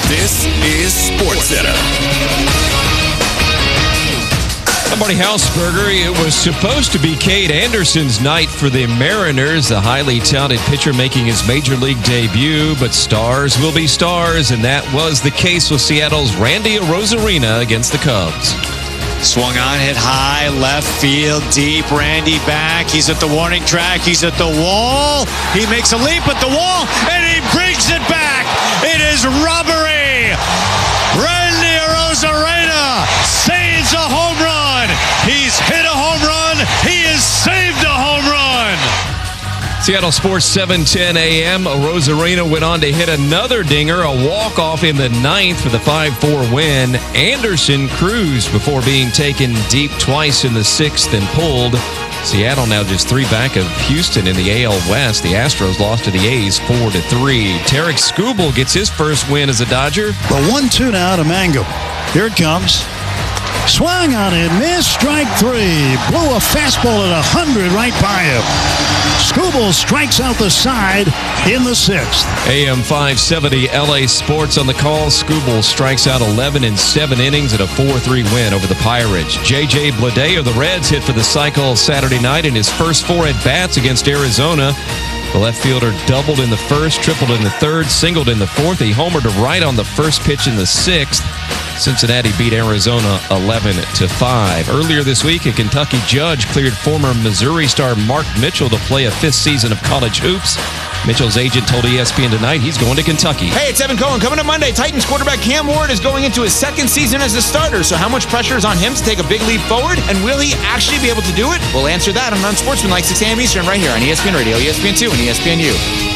This is SportsCenter. I'm Marty Hausberger. It was supposed to be Cade Anderson's night for the Mariners, the highly talented pitcher making his major league debut, but stars will be stars, and that was the case with Seattle's Randy Arozarena against the Cubs. Swung on, hit high, left field, deep. Randy back. He's at the warning track. He's at the wall. He makes a leap at the wall, and he brings it back. It is robbery. Randy Arozarena saves a home run. He's hit a home run. He has saved a home run. Seattle Sports 7:10 a.m. Arozarena went on to hit another dinger, a walk-off in the ninth for the 5-4 win. Anderson cruised before being taken deep twice in the sixth and pulled. Seattle now just 3 back of Houston in the AL West. The Astros lost to the A's 4-3. Tarek Skubal gets his first win as a Dodger. The 1-2 now to Mangum. Here it comes. Swung on it, missed, strike 3. Blew a fastball at 100 right by him. Skubal strikes out the side in the sixth. AM 570 LA Sports on the call. Skubal strikes out 11 in 7 innings at a 4-3 win over the Pirates. J.J. Bleday of the Reds hit for the cycle Saturday night in his first 4 at-bats against Arizona. The left fielder doubled in the first, tripled in the third, singled in the fourth. He homered to right on the first pitch in the sixth. Cincinnati beat Arizona 11-5. Earlier this week, a Kentucky judge cleared former Missouri star Mark Mitchell to play a 5th season of college hoops. Mitchell's agent told ESPN tonight he's going to Kentucky. Hey, it's Evan Cohen. Coming up Monday, Titans quarterback Cam Ward is going into his 2nd season as a starter. So how much pressure is on him to take a big leap forward? And will he actually be able to do it? We'll answer that on Unsportsmanlike 6 a.m. Eastern right here on ESPN Radio, ESPN2, and ESPNU.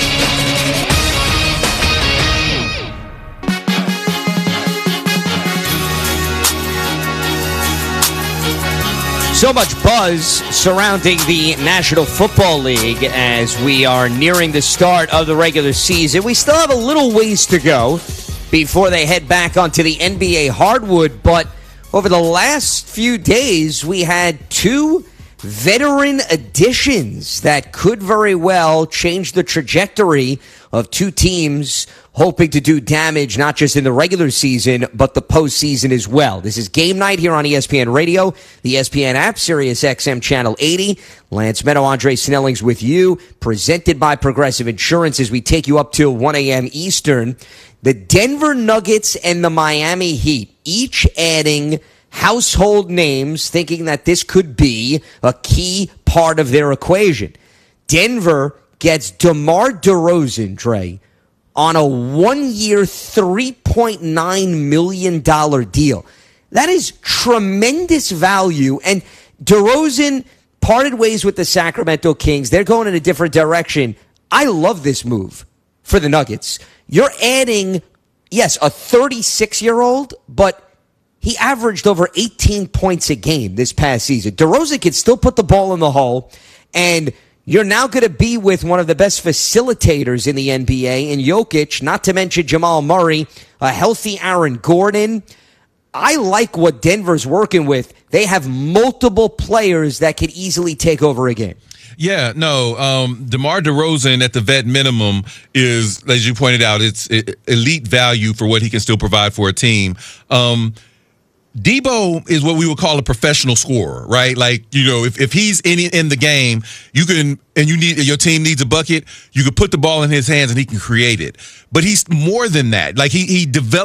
So much buzz surrounding the National Football League as we are nearing the start of the regular season. We still have a little ways to go before they head back onto the NBA hardwood, but over the last few days, we had 2 veteran additions that could very well change the trajectory of 2 teams hoping to do damage not just in the regular season, but the postseason as well. This is Game Night here on ESPN Radio, the ESPN app, Sirius XM Channel 80. Lance Meadow, Andre Snellings with you, presented by Progressive Insurance as we take you up till 1 a.m. Eastern. The Denver Nuggets and the Miami Heat, each adding household names, thinking that this could be a key part of their equation. Denver gets DeMar DeRozan, Dre, on a 1-year, $3.9 million deal. That is tremendous value. And DeRozan parted ways with the Sacramento Kings. They're going in a different direction. I love this move for the Nuggets. You're adding, yes, a 36-year-old, but he averaged over 18 points a game this past season. DeRozan can still put the ball in the hole, and you're now going to be with one of the best facilitators in the NBA in Jokic, not to mention Jamal Murray, a healthy Aaron Gordon. I like what Denver's working with. They have multiple players that could easily take over a game. Yeah, no, DeMar DeRozan at the vet minimum is, as you pointed out, it's elite value for what he can still provide for a team. Debo is what we would call a professional scorer, right? Like, you know, if he's in the game, you can, and your team needs a bucket, you can put the ball in his hands and he can create it. But he's more than that. Like he develops